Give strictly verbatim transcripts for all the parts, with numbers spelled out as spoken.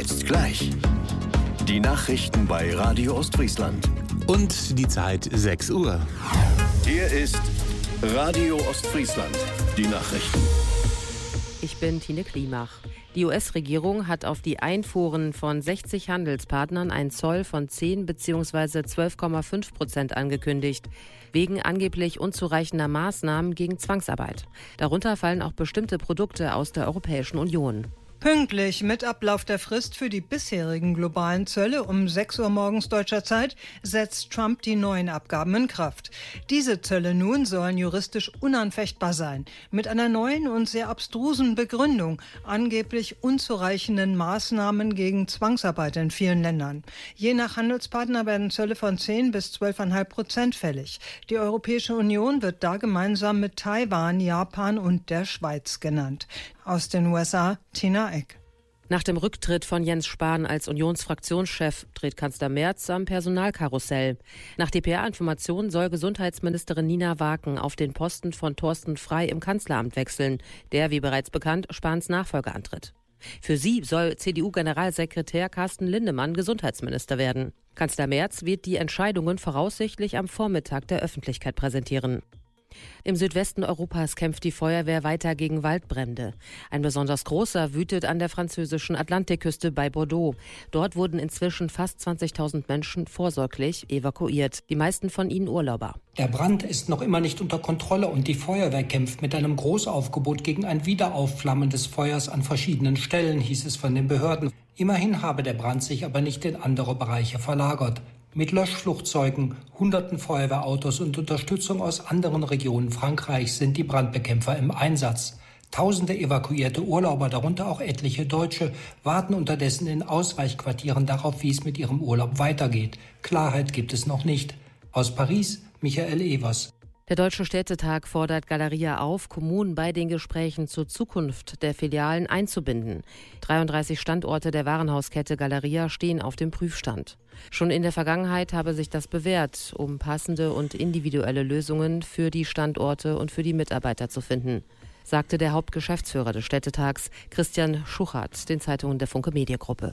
Jetzt gleich. Die Nachrichten bei Radio Ostfriesland. Und die Zeit sechs Uhr. Hier ist Radio Ostfriesland. Die Nachrichten. Ich bin Tine Klimach. Die U S-Regierung hat auf die Einfuhren von sechzig Handelspartnern einen Zoll von zehn bzw. zwölf Komma fünf Prozent angekündigt, wegen angeblich unzureichender Maßnahmen gegen Zwangsarbeit. Darunter fallen auch bestimmte Produkte aus der Europäischen Union. Pünktlich mit Ablauf der Frist für die bisherigen globalen Zölle um sechs Uhr morgens deutscher Zeit setzt Trump die neuen Abgaben in Kraft. Diese Zölle nun sollen juristisch unanfechtbar sein, mit einer neuen und sehr abstrusen Begründung, angeblich unzureichenden Maßnahmen gegen Zwangsarbeit in vielen Ländern. Je nach Handelspartner werden Zölle von zehn bis zwölf Komma fünf Prozent fällig. Die Europäische Union wird da gemeinsam mit Taiwan, Japan und der Schweiz genannt. Aus den U S A, Tina Eck. Nach dem Rücktritt von Jens Spahn als Unionsfraktionschef dreht Kanzler Merz am Personalkarussell. Nach D P R-Informationen soll Gesundheitsministerin Nina Waken auf den Posten von Thorsten Frey im Kanzleramt wechseln, der, wie bereits bekannt, Spahns Nachfolger antritt. Für sie soll C D U-Generalsekretär Carsten Lindemann Gesundheitsminister werden. Kanzler Merz wird die Entscheidungen voraussichtlich am Vormittag der Öffentlichkeit präsentieren. Im Südwesten Europas kämpft die Feuerwehr weiter gegen Waldbrände. Ein besonders großer wütet an der französischen Atlantikküste bei Bordeaux. Dort wurden inzwischen fast zwanzigtausend Menschen vorsorglich evakuiert, die meisten von ihnen Urlauber. Der Brand ist noch immer nicht unter Kontrolle und die Feuerwehr kämpft mit einem Großaufgebot gegen ein Wiederaufflammen des Feuers an verschiedenen Stellen, hieß es von den Behörden. Immerhin habe der Brand sich aber nicht in andere Bereiche verlagert. Mit Löschflugzeugen, hunderten Feuerwehrautos und Unterstützung aus anderen Regionen Frankreichs sind die Brandbekämpfer im Einsatz. Tausende evakuierte Urlauber, darunter auch etliche Deutsche, warten unterdessen in Ausweichquartieren darauf, wie es mit ihrem Urlaub weitergeht. Klarheit gibt es noch nicht. Aus Paris, Michael Evers. Der Deutsche Städtetag fordert Galeria auf, Kommunen bei den Gesprächen zur Zukunft der Filialen einzubinden. dreiunddreißig Standorte der Warenhauskette Galeria stehen auf dem Prüfstand. Schon in der Vergangenheit habe sich das bewährt, um passende und individuelle Lösungen für die Standorte und für die Mitarbeiter zu finden, sagte der Hauptgeschäftsführer des Städtetags, Christian Schuchert, den Zeitungen der Funke Mediengruppe.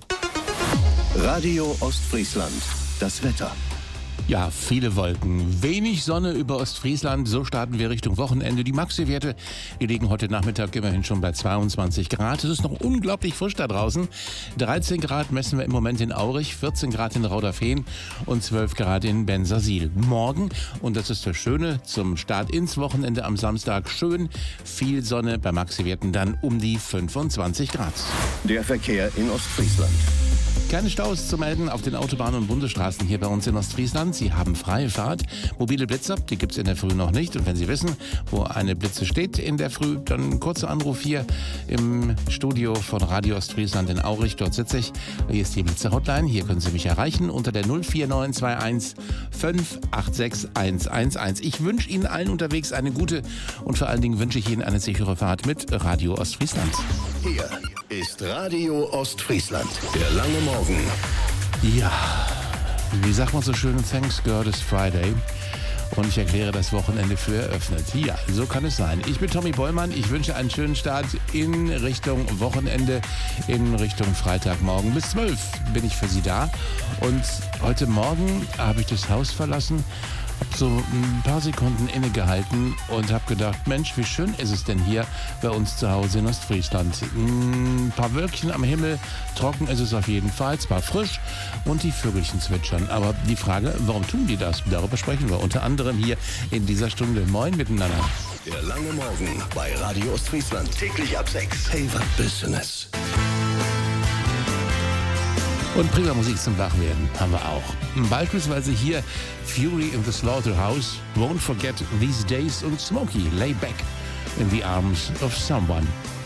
Radio Ostfriesland. Das Wetter. Ja, viele Wolken, wenig Sonne über Ostfriesland, so starten wir Richtung Wochenende. Die Maxi-Werte, die liegen heute Nachmittag immerhin schon bei zweiundzwanzig Grad. Es ist noch unglaublich frisch da draußen. dreizehn Grad messen wir im Moment in Aurich, vierzehn Grad in Rauderfehn und zwölf Grad in Bensersiel. Morgen, und das ist das Schöne, zum Start ins Wochenende am Samstag schön viel Sonne, bei Maxi-Werten dann um die fünfundzwanzig Grad. Der Verkehr in Ostfriesland. Keine Staus zu melden auf den Autobahnen und Bundesstraßen hier bei uns in Ostfriesland. Sie haben freie Fahrt. Mobile Blitzer, die gibt es in der Früh noch nicht. Und wenn Sie wissen, wo eine Blitze steht in der Früh, dann ein kurzer Anruf hier im Studio von Radio Ostfriesland in Aurich. Dort sitze ich. Hier ist die Blitzer-Hotline. Hier können Sie mich erreichen unter der null vier neun zwei eins fünf acht sechs eins eins eins. Ich wünsche Ihnen allen unterwegs eine gute und vor allen Dingen wünsche ich Ihnen eine sichere Fahrt mit Radio Ostfriesland. Hier ist Radio Ostfriesland. Der lange Morgen. Ja, wie sagt man so schön, thanks God it's Friday. Und ich erkläre das Wochenende für eröffnet. Ja, so kann es sein. Ich bin Tommy Bollmann. Ich wünsche einen schönen Start in Richtung Wochenende, in Richtung Freitagmorgen. Bis zwölf bin ich für Sie da. Und heute Morgen habe ich das Haus verlassen, habe so ein paar Sekunden innegehalten und habe gedacht, Mensch, wie schön ist es denn hier bei uns zu Hause in Ostfriesland. Ein paar Wölkchen am Himmel, trocken ist es auf jeden Fall, zwar frisch und die Vögelchen zwitschern. Aber die Frage, warum tun die das? Darüber sprechen wir unter anderem hier in dieser Stunde. Moin miteinander. Der lange Morgen bei Radio Ostfriesland. Täglich ab sechs. Favorite Business. Und prima Musik zum Wachwerden haben wir auch. Beispielsweise hier Fury in the Slaughterhouse, Won't Forget These Days und Smokey, Lay Back in the Arms of Someone.